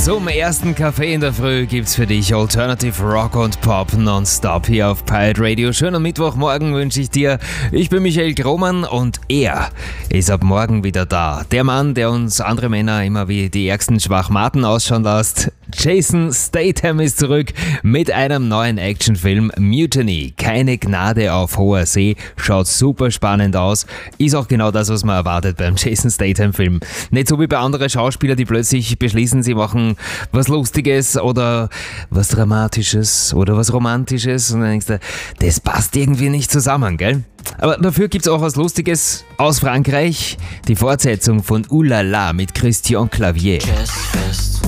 Zum ersten Kaffee in der Früh gibt's für dich Alternative Rock und Pop nonstop hier auf Pirate Radio. Schönen Mittwochmorgen wünsche ich dir. Ich bin Michael Grohmann und er ist ab morgen wieder da. Der Mann, der uns andere Männer immer wie die ärgsten Schwachmaten ausschauen lässt. Jason Statham ist zurück mit einem neuen Actionfilm Mutiny. Keine Gnade auf hoher See. Schaut super spannend aus. Ist auch genau das, was man erwartet beim Jason Statham-Film. Nicht so wie bei anderen Schauspielern, die plötzlich beschließen, sie machen was Lustiges oder was Dramatisches oder was Romantisches und dann denkst du, das passt irgendwie nicht zusammen, gell? Aber dafür gibt's auch was Lustiges aus Frankreich. Die Fortsetzung von Ouh la la mit Christian Clavier. Jazzfest.